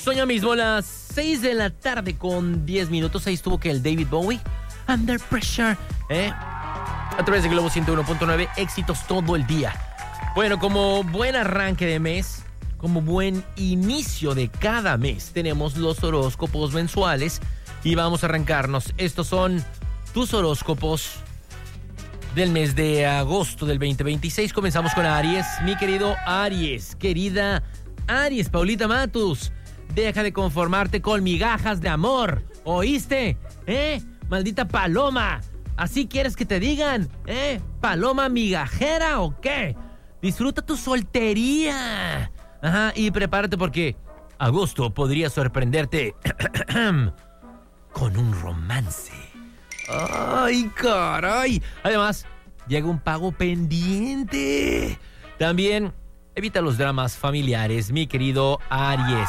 Soña mismo, las 6 de la tarde con 10 minutos. Ahí estuvo que el David Bowie, Under Pressure, a través de Globo 101.9, éxitos todo el día. Bueno, como buen arranque de mes, como buen inicio de cada mes, tenemos los horóscopos mensuales y vamos a arrancarnos. Estos son tus horóscopos del mes de agosto del 2026. Comenzamos con Aries. Mi querido Aries, querida Aries, Paulita Matus, deja de conformarte con migajas de amor. ¿Oíste? Maldita paloma. ¿Así quieres que te digan? ¿Paloma migajera o qué? Disfruta tu soltería. Ajá, y prepárate porque agosto podría sorprenderte con un romance. ¡Ay, caray! Además, llega un pago pendiente. También evita los dramas familiares, mi querido Aries.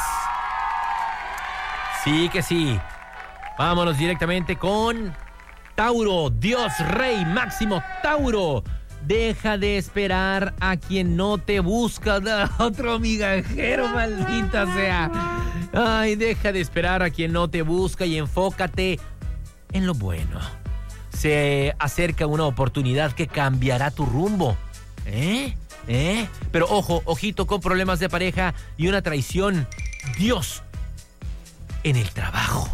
Sí que sí. Vámonos directamente con Tauro. Dios, Rey, Máximo Tauro. Deja de esperar a quien no te busca. Otro migajero, maldita sea. Ay, deja de esperar a quien no te busca y enfócate en lo bueno. Se acerca una oportunidad que cambiará tu rumbo. Pero ojo, ojito con problemas de pareja y una traición. Dios, en el trabajo.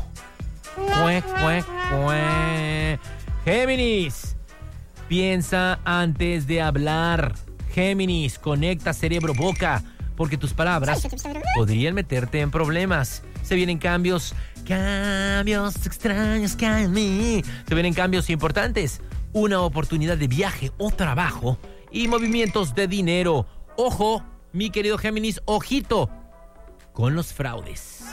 Géminis, piensa antes de hablar. Géminis, conecta cerebro-boca, porque tus palabras podrían meterte en problemas. Se vienen cambios extraños que hay en mí. Se vienen cambios importantes. Una oportunidad de viaje o trabajo y movimientos de dinero. Ojo, mi querido Géminis, ojito con los fraudes.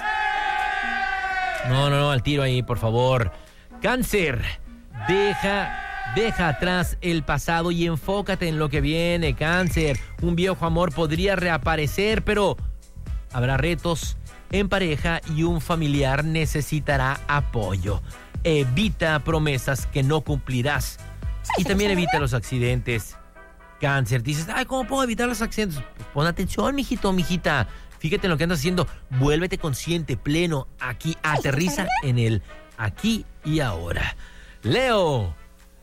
No, al tiro ahí, por favor. Cáncer, deja atrás el pasado y enfócate en lo que viene, Cáncer. Un viejo amor podría reaparecer, pero habrá retos en pareja y un familiar necesitará apoyo. Evita promesas que no cumplirás. Y también evita los accidentes. Cáncer, dices, ay, ¿cómo puedo evitar los accidentes? Pues pon atención, mijito, mijita. Fíjate en lo que andas haciendo. Vuélvete consciente, pleno. Aquí, aterriza en el aquí y ahora. Leo.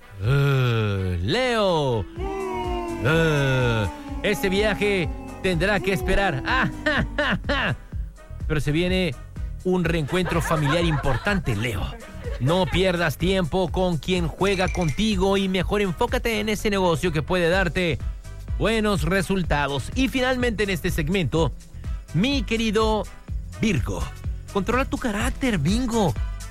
Este viaje tendrá que esperar. Pero se viene un reencuentro familiar importante, Leo. No pierdas tiempo con quien juega contigo y mejor enfócate en ese negocio que puede darte buenos resultados. Y finalmente en este segmento, mi querido Virgo, controla tu carácter, Virgo,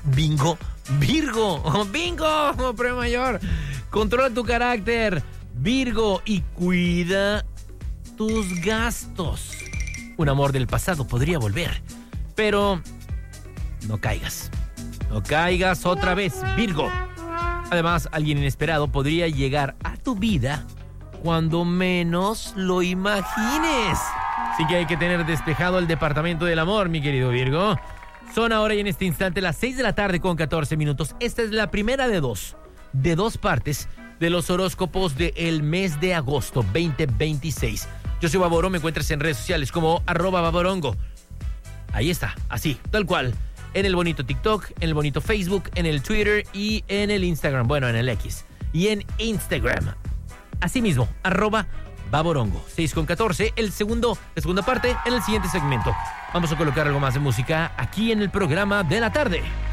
premio mayor. Controla tu carácter, Virgo, y cuida tus gastos. Un amor del pasado podría volver, pero no caigas otra vez, Virgo. Además, alguien inesperado podría llegar a tu vida cuando menos lo imagines. Así que hay que tener despejado el departamento del amor, mi querido Virgo. Son ahora y en este instante las 6 de la tarde con 14 minutos. Esta es la primera de dos partes de los horóscopos del mes de agosto 2026. Yo soy Baborón, me encuentras en redes sociales como @Baborongo. Ahí está, así, tal cual. En el bonito TikTok, en el bonito Facebook, en el Twitter y en el Instagram. Bueno, en el X. Y en Instagram. Así mismo, @Baborongo. 6 con 14, la segunda parte en el siguiente segmento. Vamos a colocar algo más de música aquí en el programa de la tarde.